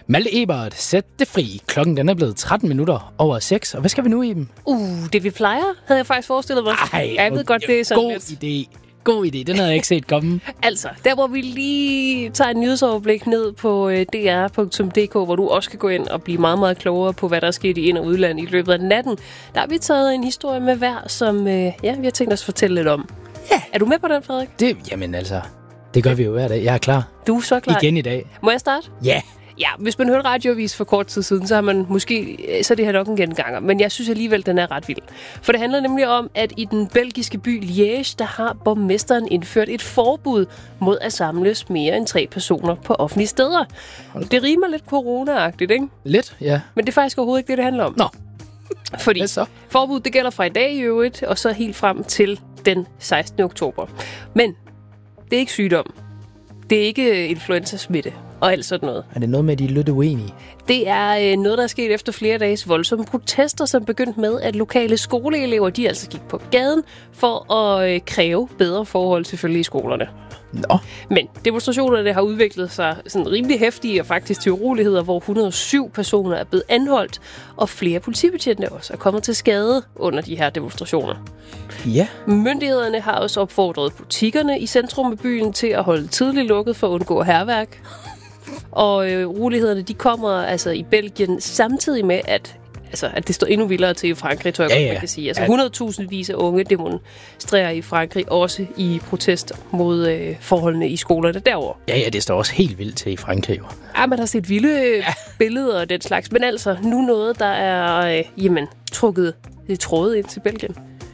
Malte Ebert, sæt det fri. Klokken den er blevet 13 minutter over 6. Og hvad skal vi nu, Iben? Det vi plejer, havde jeg faktisk forestillet mig. Jeg ved godt, det er sådan lidt. God idé. Den havde jeg ikke set komme. Altså, der hvor vi lige tager en nyhedsoverblik ned på dr.dk, hvor du også kan gå ind og blive meget, meget klogere på, hvad der er sket i ind- og udland i løbet af natten. Der har vi taget en historie med hver, som vi har tænkt os at fortælle lidt om. Ja. Er du med på den, Frederik? Det gør vi jo hver dag. Jeg er klar. Du er så klar. Igen i dag. Må jeg starte? Ja. Ja, hvis man hørte radioavis for kort tid siden, så har man måske, så er det her nok en genganger. Men jeg synes alligevel, den er ret vild. For det handler nemlig om, at i den belgiske by Liège, der har borgmesteren indført et forbud mod at samles mere end 3 personer på offentlige steder. Det rimer lidt corona-agtigt, ikke? Lidt, ja. Men det er faktisk overhovedet ikke det handler om. Nå. Fordi Hvad så? forbuddet, det gælder fra i dag i øvrigt, og så helt frem til den 16. oktober. Men det er ikke sygdom. Det er ikke influenza-smitte og alt sådan noget. Er det noget med, at de er lidt uenige? Det er noget, der er sket efter flere dages voldsomme protester, som begyndte med, at lokale skoleelever, de altså gik på gaden for at kræve bedre forhold selvfølgelig i skolerne. Nå. Men demonstrationerne har udviklet sig sådan rimelig heftige og faktisk til uroligheder, hvor 107 personer er blevet anholdt, og flere politibetjente også er kommet til skade under de her demonstrationer. Ja. Myndighederne har også opfordret butikkerne i centrum af byen til at holde tidligt lukket for at undgå hærværk. Og urolighederne, de kommer altså i Belgien samtidig med, at det står endnu vildere til i Frankrig, tror jeg godt, man kan sige. Altså 100.000 vis af unge demonstrerer i Frankrig, også i protest mod forholdene i skolerne derovre. Ja, det står også helt vildt til i Frankrig. Ja, man har set vilde billeder og den slags, men altså nu noget, der er trukket trådet ind til Belgien.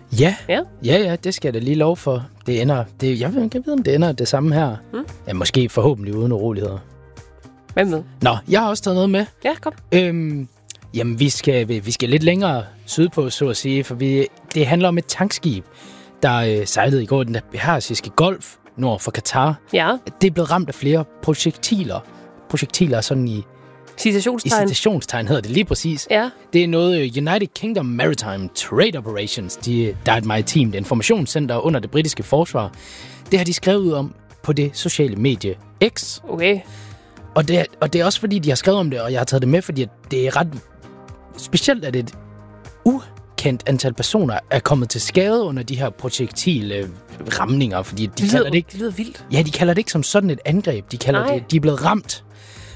Ja, det skal jeg da lige lov for. Jeg ved, om det ender det samme her. Ja, måske forhåbentlig uden uroligheder. Hvad med? Nå, jeg har også taget noget med. Ja, kom. Jamen, vi skal lidt længere sydpå, så at sige, for det handler om et tankskib, der sejlede i går den der Persiske Golf nord for Katar. Ja. Det er blevet ramt af flere projektiler. Projektiler sådan i citationstegn hedder det lige præcis. Ja. Det er noget United Kingdom Maritime Trade Operations, der er et maritimt informationscenter under det britiske forsvar. Det har de skrevet om på det sociale medie X. Okay. Og det er også fordi, de har skrevet om det, og jeg har taget det med, fordi det er ret specielt, at et ukendt antal personer er kommet til skade under de her projektilramninger, fordi de kalder det ikke... Det lyder vildt. Ja, de kalder det ikke som sådan et angreb. De kalder det, de er blevet ramt.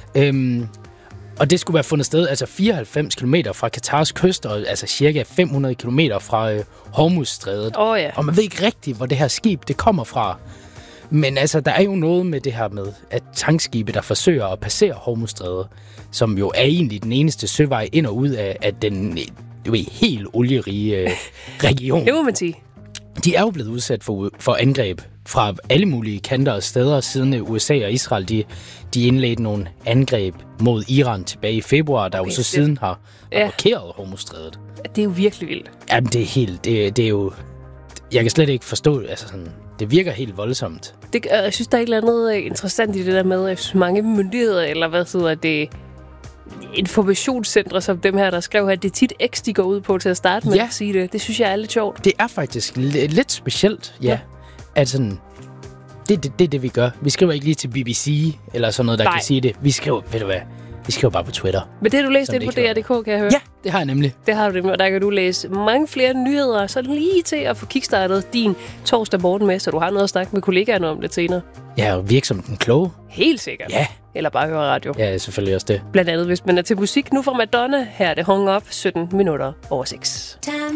Og det skulle være fundet sted, altså 94 km fra Katars kyst, og altså cirka 500 km fra Hormuzstrædet. Og man ved ikke rigtigt, hvor det her skib det kommer fra. Men altså, der er jo noget med det her med, at tankskibe, der forsøger at passere Hormuzstrædet, som jo er egentlig den eneste søvej ind og ud af den helt olierige region. Det må man sige. De er jo blevet udsat for angreb fra alle mulige kanter og steder, siden USA og Israel de indledte nogle angreb mod Iran tilbage i februar, der jo så siden har blokeret Hormuzstrædet. Det er jo virkelig vildt. Jamen, det er jo... Jeg kan slet ikke forstå, altså sådan... Det virker helt voldsomt. Jeg synes, der er et eller andet interessant i det der med, at mange myndigheder, eller hvad hedder det, informationscentre som dem her, der skrev her, det er tit X, de går ud på til at starte med at sige det. Det synes jeg er lidt sjovt. Det er faktisk lidt specielt, at sådan, det er det, vi gør. Vi skriver ikke lige til BBC, eller sådan noget, der kan sige det. Vi skriver, ved du hvad, vi skriver bare på Twitter. Men det har du læst ind på DR.dk, kan jeg høre? Ja, det har jeg nemlig. Det har du nemlig, og der kan du læse mange flere nyheder, så lige til at få kickstartet din torsdag morgen med, så du har noget at snakke med kollegaerne om lidt senere. Ja, og virke som den kloge. Helt sikkert. Ja. Eller bare høre radio. Ja, selvfølgelig også det. Blandt andet, hvis man er til musik nu fra Madonna, her er det Hung Up 17 minutter over 6.